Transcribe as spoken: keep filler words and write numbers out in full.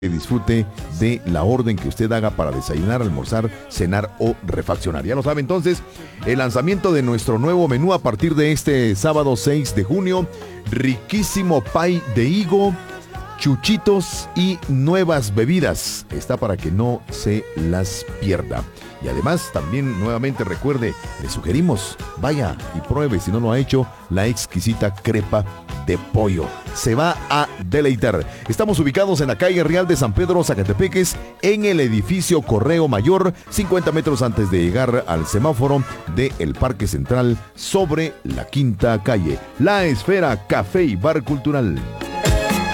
que disfrute de la orden que usted haga para desayunar, almorzar, cenar o refaccionar. Ya lo sabe entonces, el lanzamiento de nuestro nuevo menú a partir de este sábado seis de junio, riquísimo pie de higo, chuchitos y nuevas bebidas. Está para que no se las pierda. Y además, también nuevamente recuerde, le sugerimos, vaya y pruebe, si no lo ha hecho, la exquisita crepa de pollo. Se va a deleitar. Estamos ubicados en la calle Real de San Pedro, Zacatepeques, en el edificio Correo Mayor, cincuenta metros antes de llegar al semáforo del Parque Central, sobre la Quinta Calle. La Esfera Café y Bar Cultural.